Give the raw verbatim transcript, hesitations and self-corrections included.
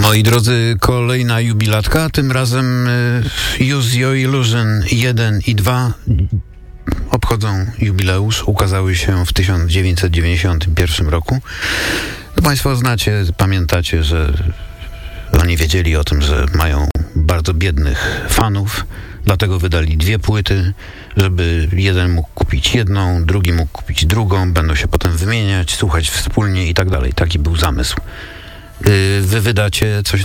Moi drodzy, kolejna jubilatka, tym razem Use Your Illusion jeden i dwa obchodzą jubileusz, ukazały się w tysiąc dziewięćset dziewięćdziesiątym pierwszym roku. No państwo znacie, pamiętacie, że oni wiedzieli o tym, że mają bardzo biednych fanów, dlatego wydali dwie płyty, żeby jeden mógł kupić jedną, drugi mógł kupić drugą, będą się potem wymieniać, słuchać wspólnie i tak dalej. Taki był zamysł. Wy wydacie coś